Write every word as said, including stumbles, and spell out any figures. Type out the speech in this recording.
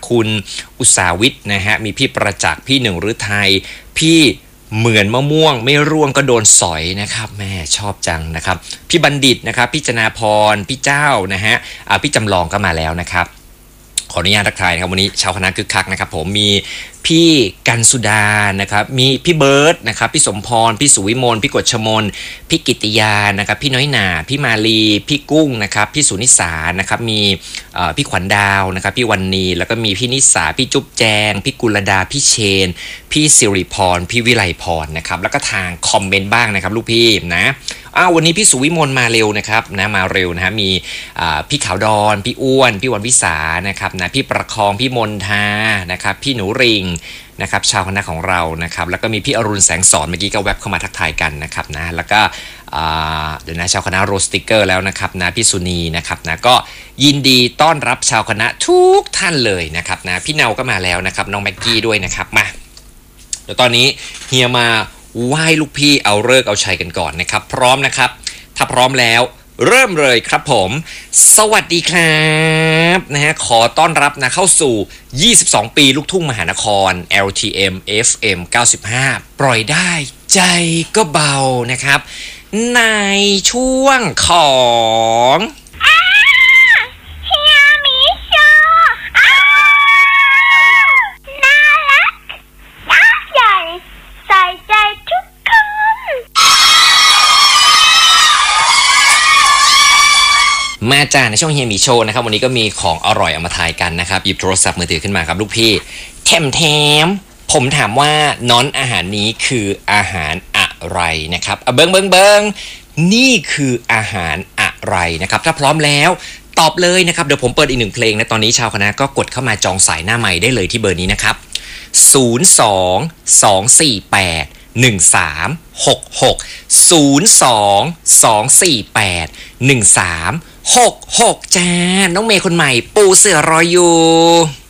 คุณอุตสาวิทย์นะฮะมีพี่ประจักษ์พี่หนึ่งฤทัยพี่เหมือนมะม่วงไม่ร่วงก็โดนสอยนะครับแม่ชอบจังนะครับพี่บัณฑิตนะครับพี่จนาพรพี่เจ้านะฮะพี่จำลองก็มาแล้วนะครับขออนุญาตทักทายนะครับวันนี้ชาวคณะคึกคักนะครับผมมีพี่กันสุดานะครับมีพี่เบิร์ดนะครับพี่สมพรพี่สุวิมลพี่กฤษมนพี่กิติยานะครับพี่น้อยหนาพี่มาลีพี่กุ้งนะครับพี่สุนิสานะครับมีพี่ขวัญดาวนะครับพี่วันนีแล้วก็มีพี่นิสาพี่จุ๊บแจงพี่กุลดาพี่เชนพี่สิริพรพี่วิไลพรนะครับแล้วก็ทางคอมเมนต์บ้างนะครับลูกพี่นะอ้าววันนี้พี่สุวิมลมาเร็วนะครับนะมาเร็วนะฮะมีพี่ขาวดอนพี่อ้วนพี่วันวิสานะครับนะพี่ประคองพี่มนทานะครับพี่หนูริงนะครับชาวคณะของเรานะครับแล้วก็มีพี่อรุณแสงสอนเมื่อกี้ก็แวบเข้ามาทักทายกันนะครับนะแล้วก็เดี๋ยวนะชาวคณะโรสติกเกอร์แล้วนะครับนะพี่สุนีนะครับนะก็ยินดีต้อนรับชาวคณะทุกท่านเลยนะครับนะพี่เนาก็มาแล้วนะครับน้องแม็กกี้ด้วยนะครับมาเดี๋ยวตอนนี้เฮียมาไหว้ลูกพี่เอาเลิกเอาชัยกันก่อนนะครับพร้อมนะครับถ้าพร้อมแล้วเริ่มเลยครับผมสวัสดีครับนะฮะขอต้อนรับนะเข้าสู่ยี่สิบสองปีลูกทุ่งมหานคร แอล ที เอ็ม เอฟ เอ็ม เก้าสิบห้าปล่อยได้ใจก็เบานะครับในช่วงของเฮียมีโชว์น่ารักน่าใหญ่ใส่ใจทุกคนมาจ้าในช่วงเฮียมีโชว์นะครับวันนี้ก็มีของอร่อยเอามาทายกันนะครับหยิบโทรศัพท์มือถือขึ้นมาครับลูกพี่แถมแถมผมถามว่าน้อนอาหารนี้คืออาหารอะไรนะครับเบิ้งเบิ้งเบิ้งนี่คืออาหารอะไรนะครับถ้าพร้อมแล้วตอบเลยนะครับเดี๋ยวผมเปิดอีกหนึ่งเพลงนะตอนนี้ชาวคณะก็กดเข้ามาจองสายหน้าใหม่ได้เลยที่เบอร์นี้นะครับศูนย์ สอง สอง สี่ แปด หนึ่ง สาม หก หก ศูนย์ สอง สอง สี่ แปด หนึ่ง สาม หก หกจ้าน้องเมย์คนใหม่ปูเสือรออยู่